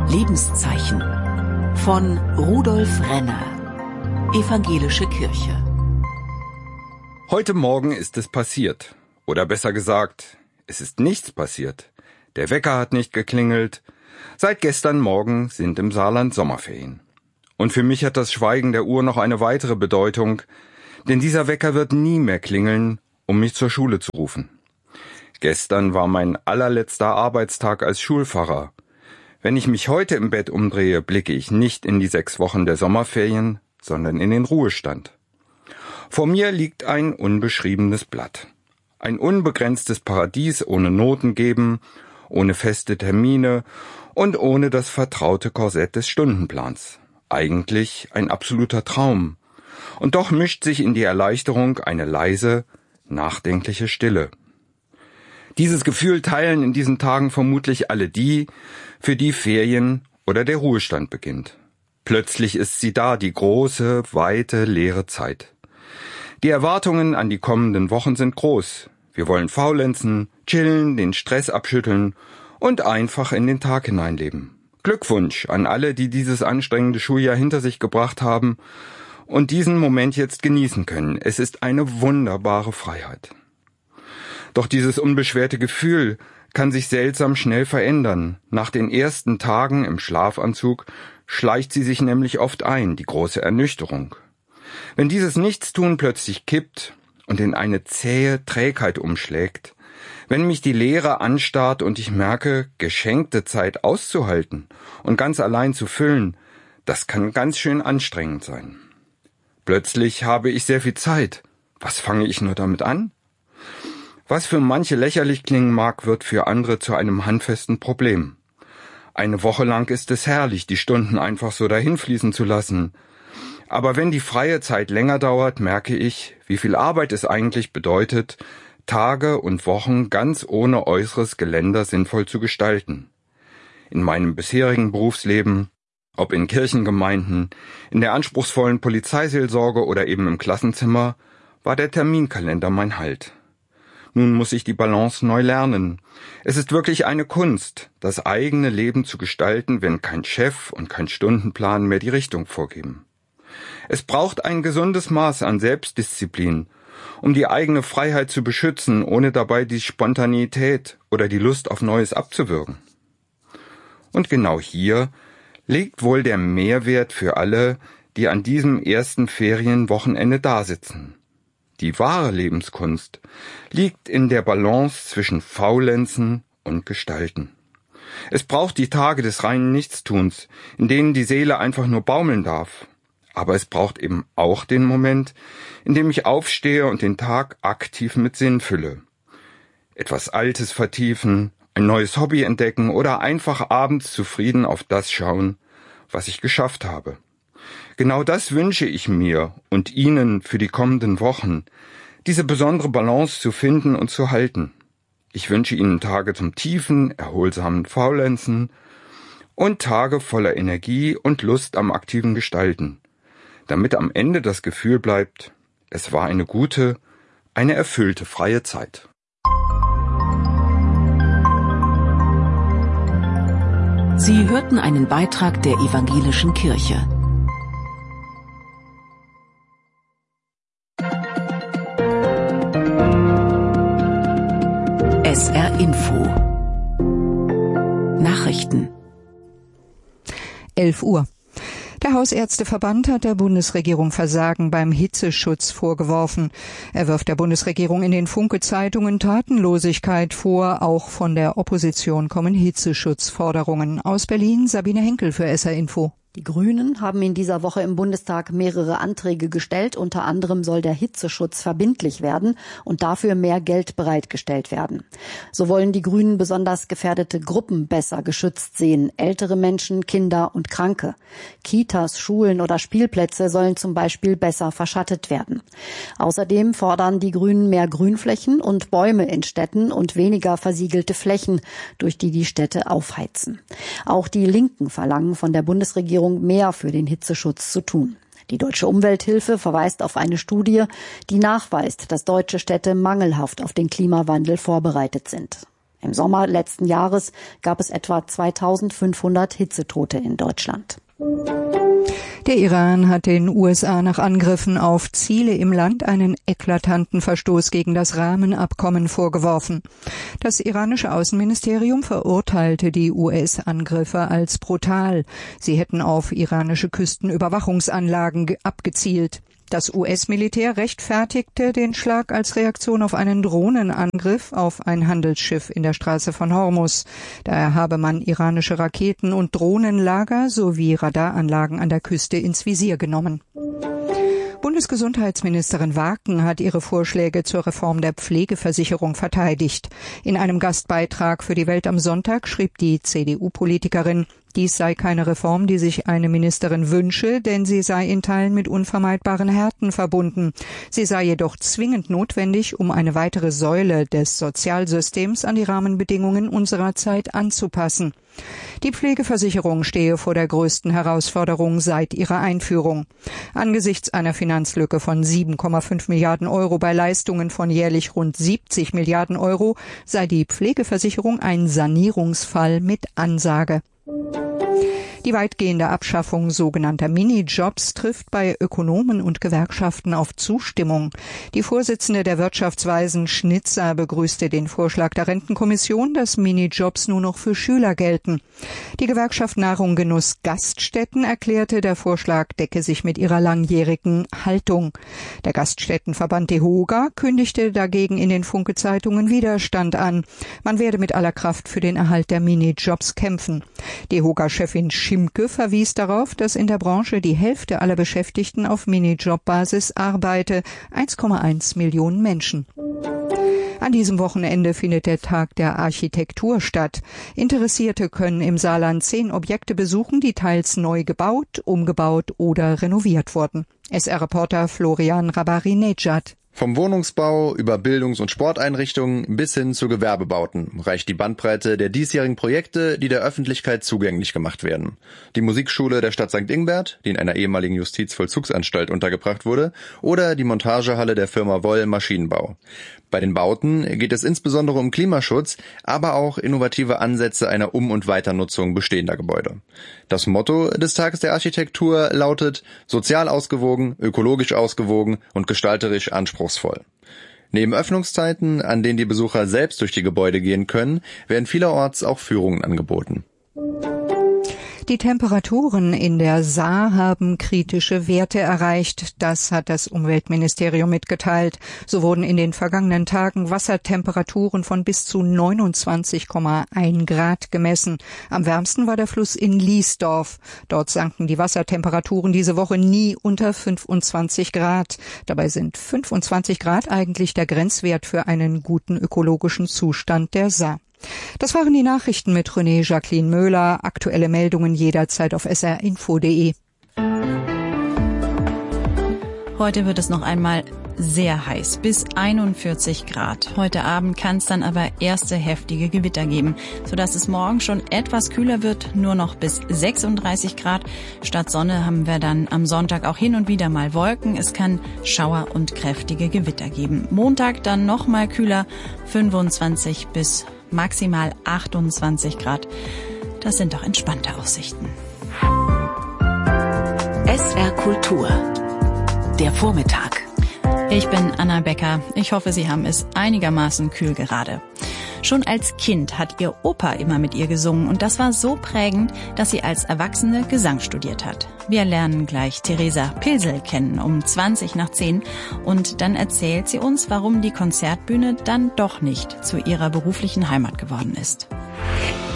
Lebenszeichen von Rudolf Renner, Evangelische Kirche. Heute Morgen ist es passiert. Oder besser gesagt, es ist nichts passiert. Der Wecker hat nicht geklingelt. Seit gestern Morgen sind im Saarland Sommerferien. Und für mich hat das Schweigen der Uhr noch eine weitere Bedeutung, denn dieser Wecker wird nie mehr klingeln, um mich zur Schule zu rufen. Gestern war mein allerletzter Arbeitstag als Schulpfarrer. Wenn ich mich heute im Bett umdrehe, blicke ich nicht in die 6 Wochen der Sommerferien, sondern in den Ruhestand. Vor mir liegt ein unbeschriebenes Blatt. Ein unbegrenztes Paradies ohne Notengeben, ohne feste Termine und ohne das vertraute Korsett des Stundenplans. Eigentlich ein absoluter Traum. Und doch mischt sich in die Erleichterung eine leise, nachdenkliche Stille. Dieses Gefühl teilen in diesen Tagen vermutlich alle die, für die Ferien oder der Ruhestand beginnt. Plötzlich ist sie da, die große, weite, leere Zeit. Die Erwartungen an die kommenden Wochen sind groß. Wir wollen faulenzen, chillen, den Stress abschütteln und einfach in den Tag hineinleben. Glückwunsch an alle, die dieses anstrengende Schuljahr hinter sich gebracht haben und diesen Moment jetzt genießen können. Es ist eine wunderbare Freiheit. Doch dieses unbeschwerte Gefühl kann sich seltsam schnell verändern. Nach den ersten Tagen im Schlafanzug schleicht sie sich nämlich oft ein, die große Ernüchterung. Wenn dieses Nichtstun plötzlich kippt und in eine zähe Trägheit umschlägt, wenn mich die Leere anstarrt und ich merke, geschenkte Zeit auszuhalten und ganz allein zu füllen, das kann ganz schön anstrengend sein. Plötzlich habe ich sehr viel Zeit. Was fange ich nur damit an? Was für manche lächerlich klingen mag, wird für andere zu einem handfesten Problem. Eine Woche lang ist es herrlich, die Stunden einfach so dahinfließen zu lassen. Aber wenn die freie Zeit länger dauert, merke ich, wie viel Arbeit es eigentlich bedeutet, Tage und Wochen ganz ohne äußeres Geländer sinnvoll zu gestalten. In meinem bisherigen Berufsleben, ob in Kirchengemeinden, in der anspruchsvollen Polizeiseelsorge oder eben im Klassenzimmer, war der Terminkalender mein Halt. Nun muss ich die Balance neu lernen. Es ist wirklich eine Kunst, das eigene Leben zu gestalten, wenn kein Chef und kein Stundenplan mehr die Richtung vorgeben. Es braucht ein gesundes Maß an Selbstdisziplin, um die eigene Freiheit zu beschützen, ohne dabei die Spontaneität oder die Lust auf Neues abzuwürgen. Und genau hier liegt wohl der Mehrwert für alle, die an diesem ersten Ferienwochenende dasitzen. Die wahre Lebenskunst liegt in der Balance zwischen Faulenzen und Gestalten. Es braucht die Tage des reinen Nichtstuns, in denen die Seele einfach nur baumeln darf. Aber es braucht eben auch den Moment, in dem ich aufstehe und den Tag aktiv mit Sinn fülle. Etwas Altes vertiefen, ein neues Hobby entdecken oder einfach abends zufrieden auf das schauen, was ich geschafft habe. Genau das wünsche ich mir und Ihnen für die kommenden Wochen, diese besondere Balance zu finden und zu halten. Ich wünsche Ihnen Tage zum tiefen, erholsamen Faulenzen und Tage voller Energie und Lust am aktiven Gestalten, damit am Ende das Gefühl bleibt, es war eine gute, eine erfüllte freie Zeit. Sie hörten einen Beitrag der Evangelischen Kirche. SR Info Nachrichten 11 Uhr. Der Hausärzteverband hat der Bundesregierung Versagen beim Hitzeschutz vorgeworfen. Er wirft der Bundesregierung in den Funke-Zeitungen Tatenlosigkeit vor. Auch von der Opposition kommen Hitzeschutzforderungen. Aus Berlin Sabine Henkel für SR Info. Die Grünen haben in dieser Woche im Bundestag mehrere Anträge gestellt. Unter anderem soll der Hitzeschutz verbindlich werden und dafür mehr Geld bereitgestellt werden. So wollen die Grünen besonders gefährdete Gruppen besser geschützt sehen. Ältere Menschen, Kinder und Kranke. Kitas, Schulen oder Spielplätze sollen zum Beispiel besser verschattet werden. Außerdem fordern die Grünen mehr Grünflächen und Bäume in Städten und weniger versiegelte Flächen, durch die die Städte aufheizen. Auch die Linken verlangen von der Bundesregierung mehr für den Hitzeschutz zu tun. Die Deutsche Umwelthilfe verweist auf eine Studie, die nachweist, dass deutsche Städte mangelhaft auf den Klimawandel vorbereitet sind. Im Sommer letzten Jahres gab es etwa 2500 Hitzetote in Deutschland. Der Iran hat den USA nach Angriffen auf Ziele im Land einen eklatanten Verstoß gegen das Rahmenabkommen vorgeworfen. Das iranische Außenministerium verurteilte die US-Angriffe als brutal. Sie hätten auf iranische Küstenüberwachungsanlagen abgezielt. Das US-Militär rechtfertigte den Schlag als Reaktion auf einen Drohnenangriff auf ein Handelsschiff in der Straße von Hormuz. Daher habe man iranische Raketen- und Drohnenlager sowie Radaranlagen an der Küste ins Visier genommen. Bundesgesundheitsministerin Waken hat ihre Vorschläge zur Reform der Pflegeversicherung verteidigt. In einem Gastbeitrag für die Welt am Sonntag schrieb die CDU-Politikerin, dies sei keine Reform, die sich eine Ministerin wünsche, denn sie sei in Teilen mit unvermeidbaren Härten verbunden. Sie sei jedoch zwingend notwendig, um eine weitere Säule des Sozialsystems an die Rahmenbedingungen unserer Zeit anzupassen. Die Pflegeversicherung stehe vor der größten Herausforderung seit ihrer Einführung. Angesichts einer Finanzlücke von 7,5 Milliarden Euro bei Leistungen von jährlich rund 70 Milliarden Euro sei die Pflegeversicherung ein Sanierungsfall mit Ansage. Die weitgehende Abschaffung sogenannter Minijobs trifft bei Ökonomen und Gewerkschaften auf Zustimmung. Die Vorsitzende der Wirtschaftsweisen Schnitzer begrüßte den Vorschlag der Rentenkommission, dass Minijobs nur noch für Schüler gelten. Die Gewerkschaft Nahrung Genuss Gaststätten erklärte, der Vorschlag decke sich mit ihrer langjährigen Haltung. Der Gaststättenverband DEHOGA kündigte dagegen in den Funke-Zeitungen Widerstand an. Man werde mit aller Kraft für den Erhalt der Minijobs kämpfen. DEHOGA-Chefin Schimke verwies darauf, dass in der Branche die Hälfte aller Beschäftigten auf Minijob-Basis arbeite, 1,1 Millionen Menschen. An diesem Wochenende findet der Tag der Architektur statt. Interessierte können im Saarland 10 Objekte besuchen, die teils neu gebaut, umgebaut oder renoviert wurden. SR-Reporter Florian Rabari-Nejad. Vom Wohnungsbau über Bildungs- und Sporteinrichtungen bis hin zu Gewerbebauten reicht die Bandbreite der diesjährigen Projekte, die der Öffentlichkeit zugänglich gemacht werden. Die Musikschule der Stadt St. Ingbert, die in einer ehemaligen Justizvollzugsanstalt untergebracht wurde, oder die Montagehalle der Firma Woll Maschinenbau. Bei den Bauten geht es insbesondere um Klimaschutz, aber auch innovative Ansätze einer Um- und Weiternutzung bestehender Gebäude. Das Motto des Tages der Architektur lautet: sozial ausgewogen, ökologisch ausgewogen und gestalterisch anspruchsvoll. Neben Öffnungszeiten, an denen die Besucher selbst durch die Gebäude gehen können, werden vielerorts auch Führungen angeboten. Die Temperaturen in der Saar haben kritische Werte erreicht. Das hat das Umweltministerium mitgeteilt. So wurden in den vergangenen Tagen Wassertemperaturen von bis zu 29,1 Grad gemessen. Am wärmsten war der Fluss in Liesdorf. Dort sanken die Wassertemperaturen diese Woche nie unter 25 Grad. Dabei sind 25 Grad eigentlich der Grenzwert für einen guten ökologischen Zustand der Saar. Das waren die Nachrichten mit René Jacqueline Möhler. Aktuelle Meldungen jederzeit auf srinfo.de. Heute wird es noch einmal sehr heiß, bis 41 Grad. Heute Abend kann es dann aber erste heftige Gewitter geben, sodass es morgen schon etwas kühler wird, nur noch bis 36 Grad. Statt Sonne haben wir dann am Sonntag auch hin und wieder mal Wolken. Es kann Schauer und kräftige Gewitter geben. Montag dann noch mal kühler, 25 bis maximal 28 Grad. Das sind doch entspannte Aussichten. SR Kultur. Der Vormittag. Ich bin Anna Becker. Ich hoffe, Sie haben es einigermaßen kühl gerade. Schon als Kind hat ihr Opa immer mit ihr gesungen und das war so prägend, dass sie als Erwachsene Gesang studiert hat. Wir lernen gleich Theresa Pilsel kennen um 10:20 und dann erzählt sie uns, warum die Konzertbühne dann doch nicht zu ihrer beruflichen Heimat geworden ist.